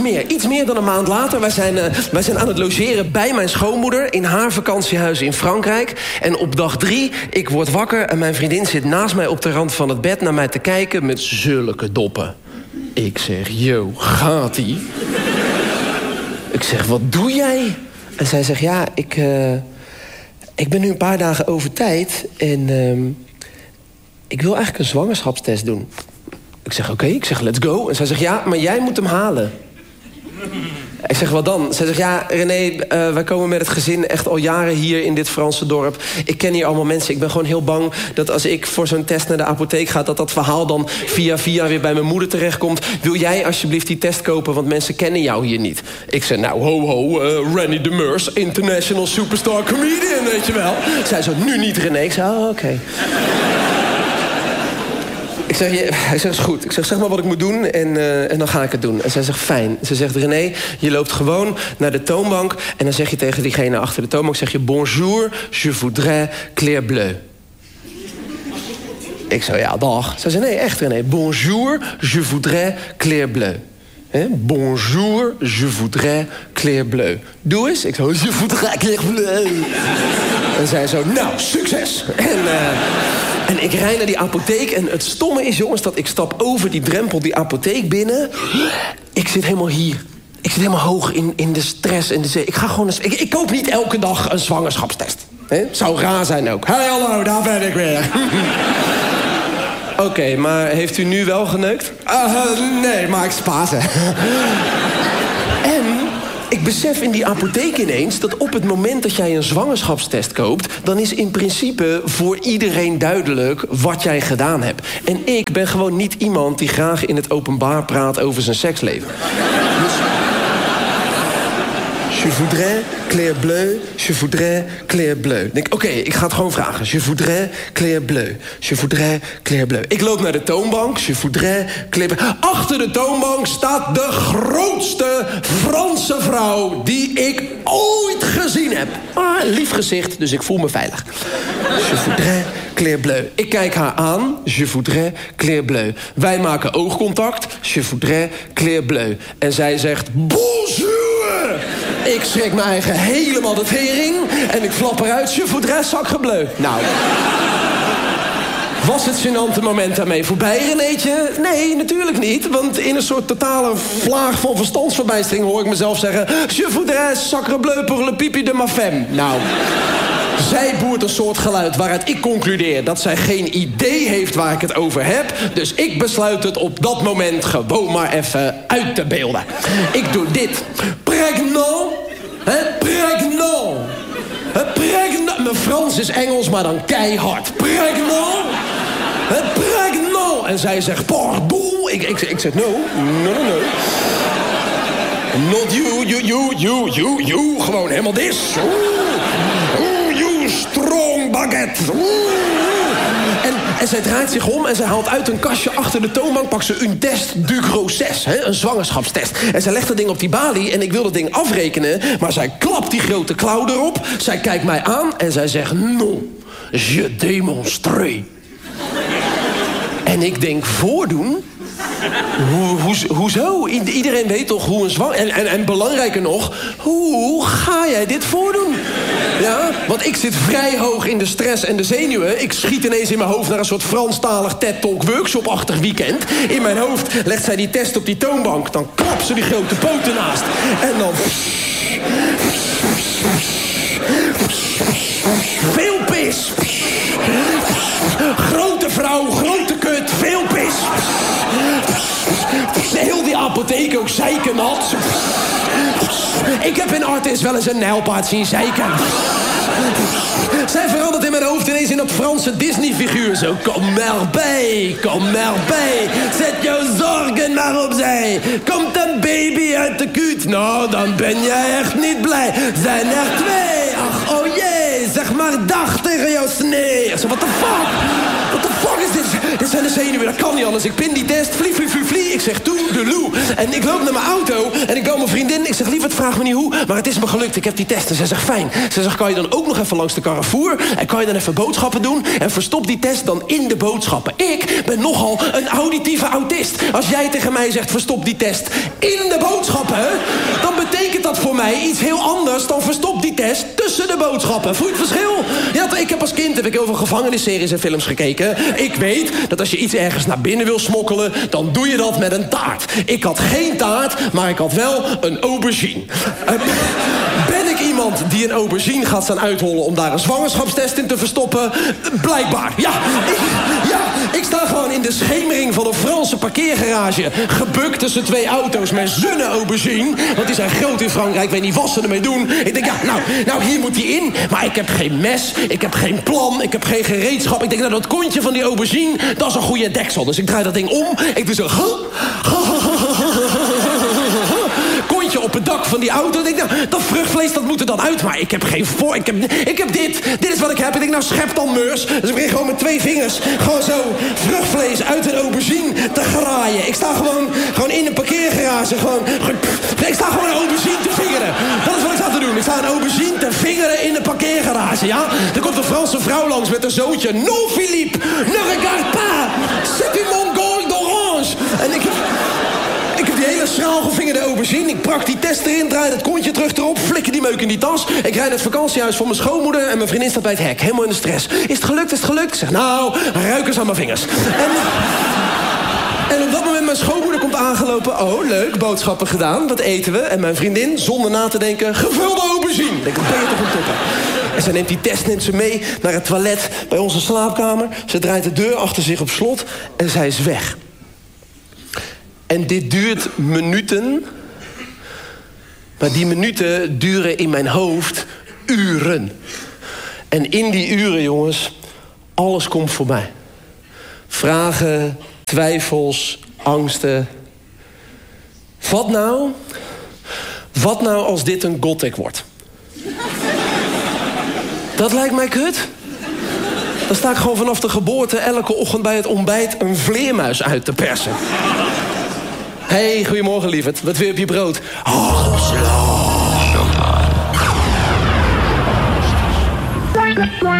iets meer dan een maand later. Wij zijn aan het logeren bij mijn schoonmoeder in haar vakantiehuis in Frankrijk. En op dag 3, ik word wakker en mijn vriendin zit naast mij op de rand van het bed naar mij te kijken met zulke doppen. Ik zeg, yo, gaat-ie? Ik zeg, wat doe jij? En zij zegt, ja, ik ben nu een paar dagen over tijd en ik wil eigenlijk een zwangerschapstest doen. Ik zeg, oké, ik zeg, let's go. En zij zegt, ja, maar jij moet hem halen. Ik zeg, wat dan? Zij zegt, ja, René, wij komen met het gezin echt al jaren hier in dit Franse dorp. Ik ken hier allemaal mensen. Ik ben gewoon heel bang dat als ik voor zo'n test naar de apotheek ga, dat verhaal dan via weer bij mijn moeder terechtkomt. Wil jij alsjeblieft die test kopen, want mensen kennen jou hier niet. Ik zeg, nou, ho, Renny de Meurs, international superstar comedian, weet je wel. Zij zo, nu niet, René. Ik zei, oh, oké. Hij zegt, is goed. Ik zeg, zeg maar wat ik moet doen en dan ga ik het doen. En zij zegt, fijn. Ze zegt, René, je loopt gewoon naar de toonbank en dan zeg je tegen diegene achter de toonbank, zeg je, bonjour, je voudrais clair bleu. Ik zo, ja, dag. Zij zei, nee, echt, René. Bonjour, je voudrais clair bleu. Bonjour, je voudrais clair bleu. Doe eens. Ik zo, je voudrais clair bleu. En zij zo, nou, succes. En ik rijd naar die apotheek en het stomme is, jongens, dat ik stap over die drempel die apotheek binnen. Ik zit helemaal hier. Ik zit helemaal hoog in de stress en de zee. Ik koop niet elke dag een zwangerschapstest. Zou raar zijn ook. Hey, hallo, daar ben ik weer. Oké, maar heeft u nu wel geneukt? Nee, maar ik spaar ze. En ik besef in die apotheek ineens dat op het moment dat jij een zwangerschapstest koopt, dan is in principe voor iedereen duidelijk wat jij gedaan hebt. En ik ben gewoon niet iemand die graag in het openbaar praat over zijn seksleven. Dus je voudrais clair bleu, je voudrais clair bleu. Ik denk, oké, ik ga het gewoon vragen. Je voudrais clair bleu, je voudrais clair bleu. Ik loop naar de toonbank, je voudrais clair bleu. Achter de toonbank staat de grootste Franse vrouw die ik ooit gezien heb. Maar lief gezicht, dus ik voel me veilig. Je voudrais clair bleu. Ik kijk haar aan, je voudrais clair bleu. Wij maken oogcontact, je voudrais clair bleu. En zij zegt, bonjour! Ik schrik mijn eigen helemaal de tering en ik flap eruit, je voudrais sacre bleu. Nou, was het gênante moment daarmee voorbij, Renéetje? Nee, natuurlijk niet, want in een soort totale vlaag van verstandsverbijstering hoor ik mezelf zeggen, je voudrais sacre bleu pour le pipi de ma femme. Nou, zij boert een soort geluid waaruit ik concludeer dat zij geen idee heeft waar ik het over heb. Dus ik besluit het op dat moment gewoon maar even uit te beelden. Ik doe dit. Pregnant. Pregnant. Pregnant. Mijn Frans is Engels, maar dan keihard. Pregnant. Pregnant. En zij zegt, pardon. Ik zeg, no. Not you. Gewoon helemaal dis. Strong baguette. En zij draait zich om en zij haalt uit een kastje achter de toonbank, pakt ze een test du grossesse, een zwangerschapstest. En zij legt dat ding op die balie en ik wil dat ding afrekenen, maar zij klapt die grote klauw erop. Zij kijkt mij aan en zij zegt, non, je démonstreer. En ik denk, voordoen? Hoezo? Iedereen weet toch hoe een zwanger... En belangrijker nog, hoe ga jij dit voordoen? Ja, want ik zit vrij hoog in de stress en de zenuwen. Ik schiet ineens in mijn hoofd naar een soort Franstalig TED-talk workshop-achtig weekend. In mijn hoofd legt zij die test op die toonbank. Dan klapt ze die grote poten naast. En dan... Veel pis. Grote vrouw, grote kut, veel pis. Heel die apotheek ook zeikennat. Ik heb in Artis wel eens een nijlpaard zien zeiken. Zij verandert in mijn hoofd ineens in dat Franse Disney-figuur. Zo, kom maar bij. Zet jouw zorgen maar opzij. Komt een baby uit de kuut? Nou, dan ben jij echt niet blij. Zijn er 2? Ach, oh jee. Zeg maar dag tegen jouw snee. Ik zeg, what the fuck? What the fuck is dit? Dit zijn de zenuwen, dat kan niet anders. Ik pin die test, vlie. Ik zeg, toe de loe. En ik loop naar mijn auto en ik bel mijn vriendin. Ik zeg, lieverd, vraag me niet hoe, maar het is me gelukt. Ik heb die test. En zij zegt, fijn. Ze zegt, kan je dan ook nog even langs de Carrefour? En kan je dan even boodschappen doen? En verstop die test dan in de boodschappen. Ik ben nogal een auditieve autist. Als jij tegen mij zegt, verstop die test in de boodschappen... dan betekent dat voor mij iets heel anders dan verstop die test tussen de boodschappen. Voel je het verschil? Ja, ik heb als kind heel veel gevangenisseries en films gekeken. Ik weet dat als je iets ergens naar binnen wil smokkelen... dan doe je dat met een taart. Ik had geen taart, maar ik had wel een aubergine. Ben ik iemand die een aubergine gaat staan uithollen... om daar een zwangerschapstest in te verstoppen? Blijkbaar, ja. Ik sta gewoon in de schemering van een Franse parkeergarage... gebukt tussen twee auto's met zonne aubergine. Want die zijn groot in Frankrijk, ik weet niet wat ze ermee doen. Ik denk, ja, nou hier moet die in. Maar ik heb geen mes, ik heb geen plan, ik heb geen gereedschap. Ik denk, nou, dat kontje van die aubergine, dat is een goede deksel. Dus ik draai dat ding om, ik doe zo... kontje op het dak van die auto. Ik denk, nou, dat vruchtvlees, dat moet er dan uit. Maar ik heb geen voor. Ik heb dit. Dit is wat ik heb. Ik denk, nou, schep dan meurs. Dus ik begin gewoon met 2 vingers... gewoon zo vruchtvlees uit een aubergine te graaien. Ik sta gewoon in een parkeergarage. Ik sta gewoon een aubergine te vingeren. Dat is wat ik sta te doen. Ik sta een aubergine te vingeren in een parkeergarage, ja? Er komt een Franse vrouw langs met een zoontje. Non, Philippe, ne regarde pas. C'est une mongole d'orange. En ik heb die hele schraal gevingerde aubergine. Ik prak die test erin, draai dat kontje terug erop... flikker die meuk in die tas. Ik rijd naar het vakantiehuis voor mijn schoonmoeder... en mijn vriendin staat bij het hek, helemaal in de stress. Is het gelukt, is het gelukt? Ik zeg, nou, ruik eens aan mijn vingers. En op dat moment mijn schoonmoeder komt aangelopen. Oh, leuk, boodschappen gedaan, wat eten we? En mijn vriendin, zonder na te denken... gevulde aubergine. Ik denk, ben je toch een tukker? En ze neemt die test, neemt ze mee naar het toilet bij onze slaapkamer. Ze draait de deur achter zich op slot en zij is weg. En dit duurt minuten. Maar die minuten duren in mijn hoofd uren. En in die uren, jongens, alles komt voorbij. Vragen, twijfels, angsten. Wat nou als dit een gothic wordt? Dat lijkt mij kut. Dan sta ik gewoon vanaf de geboorte elke ochtend bij het ontbijt een vleermuis uit te persen. Hey, goedemorgen, lieverd. Wat wil je op je brood? Hagelslag.